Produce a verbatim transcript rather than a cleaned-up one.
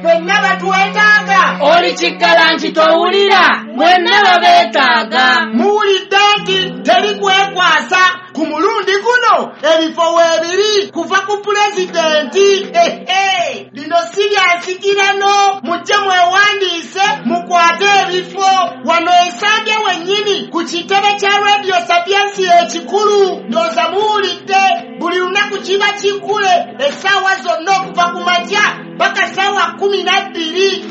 fenna batwetaaga. Oli kikkala nti towulira mwenna babeetaaga. Muwulidde nti teri kwekwasa ku mulundi guno ebifo weebiri kuva ku pulezidenti. Ehe, lino si lyansikirano, mujje mwewandiise mukwate ebifo wano Ensambya wennyini ku kitebe kya Radio Sapiensi ekikulu. Ndowooza muwulidde buli lunaku kiba kiggule essaawa zonna okuva ku makya paka ssaawa kumi na bbiri.